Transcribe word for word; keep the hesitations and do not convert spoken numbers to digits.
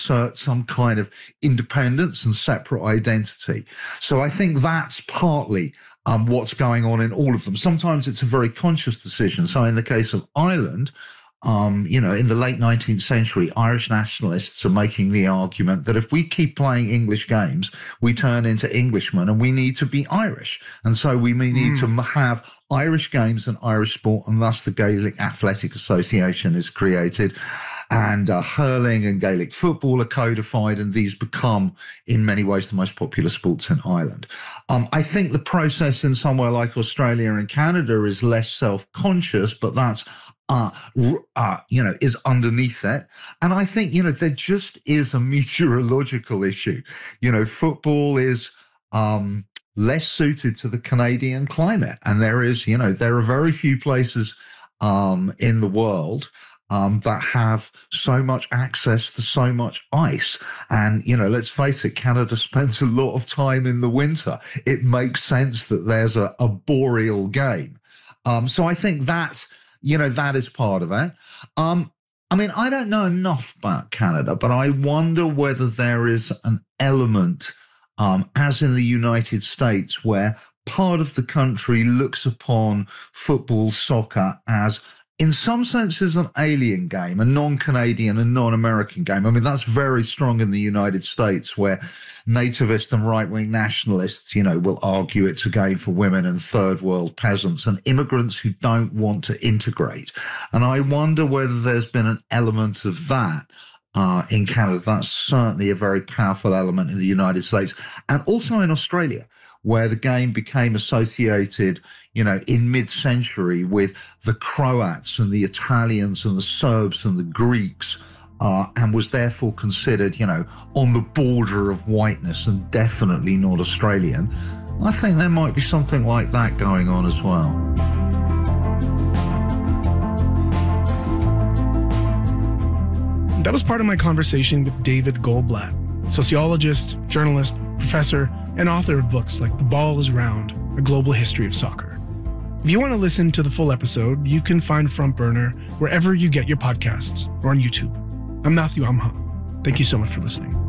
assert some kind of independence and separate identity. So I think that's partly um, what's going on in all of them. Sometimes it's a very conscious decision. So in the case of Ireland, Um, you know, in the late nineteenth century, Irish nationalists are making the argument that if we keep playing English games, we turn into Englishmen and we need to be Irish. And so we may need mm. to have Irish games and Irish sport, and thus the Gaelic Athletic Association is created. And uh, hurling and Gaelic football are codified, and these become, in many ways, the most popular sports in Ireland. Um, I think the process in somewhere like Australia and Canada is less self-conscious, but that's Uh, uh, you know, is underneath that. And I think, you know, there just is a meteorological issue. You know, football is um, less suited to the Canadian climate. And there is, you know, there are very few places um, in the world um, that have so much access to so much ice. And, you know, let's face it, Canada spends a lot of time in the winter. It makes sense that there's a, a boreal game. Um, so I think that's, You know, that is part of it. Um, I mean, I don't know enough about Canada, but I wonder whether there is an element, um, as in the United States, where part of the country looks upon football, soccer as, in some senses, an alien game, a non-Canadian and non-American game. I mean, that's very strong in the United States, where nativist and right-wing nationalists, you know, will argue it's a game for women and third world peasants and immigrants who don't want to integrate. And I wonder whether there's been an element of that uh, in Canada. That's certainly a very powerful element in the United States and also in Australia, where the game became associated, you know, in mid-century with the Croats and the Italians and the Serbs and the Greeks, uh, and was therefore considered, you know, on the border of whiteness and definitely not Australian. I think there might be something like that going on as well. That was part of my conversation with David Goldblatt, sociologist, journalist, professor, and author of books like The Ball is Round, A Global History of Soccer. If you want to listen to the full episode, you can find Front Burner wherever you get your podcasts or on YouTube. I'm Matthew Amha. Thank you so much for listening.